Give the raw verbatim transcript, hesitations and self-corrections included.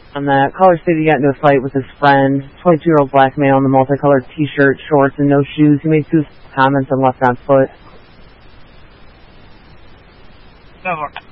On that, caller stated he got into a fight with his friend, twenty-two-year-old black male in the multicolored t-shirt, shorts, and no shoes. He made two comments and left on foot. Over.